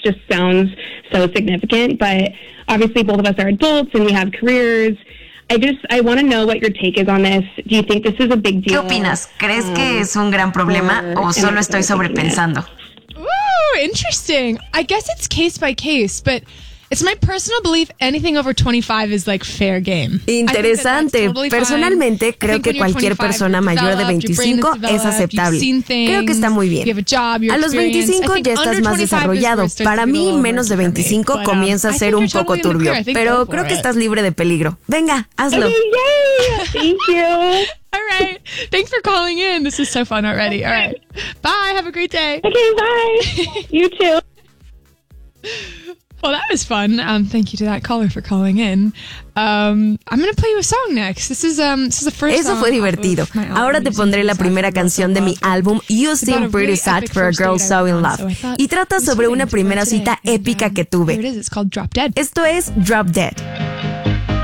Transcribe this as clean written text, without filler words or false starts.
just sounds so significant. But obviously both of us are adults and we have careers. I want to know what your take is on this. Do you think this is a big deal? ¿Qué opinas? ¿Crees que es un gran problema o solo estoy sobrepensando? Ooh, interesting. I guess it's case by case, but it's my personal belief anything over 25 is like fair game. Interesante. Personalmente creo que cualquier persona mayor de 25 es aceptable. Creo que está muy bien. A los 25 ya estás más desarrollado. Para mí, menos de 25 comienza a ser un poco turbio, pero creo que estás libre de peligro. Venga, hazlo. Yay! Thank you. All right. Thanks for calling in. This is so fun already. All right. Bye. Have a great day. Okay, bye. You too. Well, that was fun. Thank you to that caller for calling in. I'm going to play you a song next. This is the first Eso song fue divertido. Ahora te pondré la primera canción de mi álbum You Seem Pretty Sad for a Girl So in Love. Y trata sobre una primera cita épica que tuve. Here it is. It's called Drop Dead. Esto es Drop Dead.